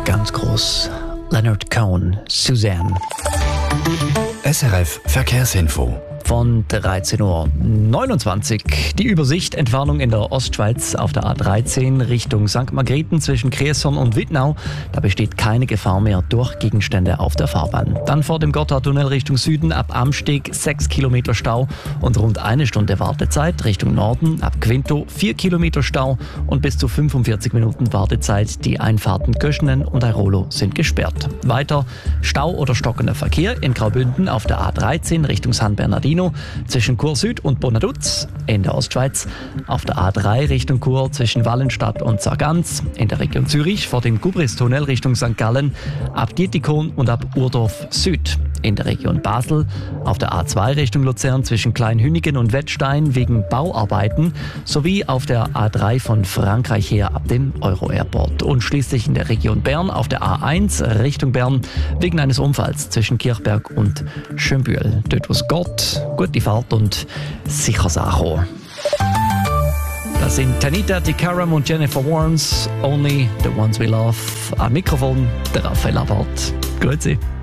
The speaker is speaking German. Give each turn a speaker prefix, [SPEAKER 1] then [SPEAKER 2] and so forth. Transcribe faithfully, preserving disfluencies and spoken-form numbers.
[SPEAKER 1] ganz groß. Leonard Cohen, Suzanne.
[SPEAKER 2] S R F Verkehrsinfo.
[SPEAKER 1] Von dreizehn Uhr neunundzwanzig. Die Übersicht: Entwarnung in der Ostschweiz auf der A dreizehn Richtung Sankt Margrethen zwischen Kriessern und Wittnau. Da besteht keine Gefahr mehr durch Gegenstände auf der Fahrbahn. Dann vor dem Gotthardtunnel Richtung Süden ab Amsteg sechs Kilometer Stau und rund eine Stunde Wartezeit. Richtung Norden ab Quinto vier Kilometer Stau und bis zu fünfundvierzig Minuten Wartezeit. Die Einfahrten Göschenen und Airolo sind gesperrt. Weiter Stau oder stockender Verkehr in Graubünden auf der A dreizehn Richtung San Bernardino zwischen Chur Süd und Bonaduz in der Ostschweiz, auf der A drei Richtung Chur zwischen Wallenstadt und Sargans, in der Region Zürich vor dem Gubris-Tunnel Richtung Sankt Gallen, ab Dietikon und ab Urdorf Süd, in der Region Basel, auf der A zwei Richtung Luzern zwischen Kleinhünigen und Wettstein wegen Bauarbeiten sowie auf der A drei von Frankreich her ab dem Euro-Airport und schließlich in der Region Bern auf der A eins Richtung Bern wegen eines Unfalls zwischen Kirchberg und Schönbühl. Dort was Gott, gute Fahrt und sicheres Ankommen. Das sind Tanita Tikaram und Jennifer Warnes, Only the Ones We Love. Am Mikrofon der Raphael Abart. Grüezi.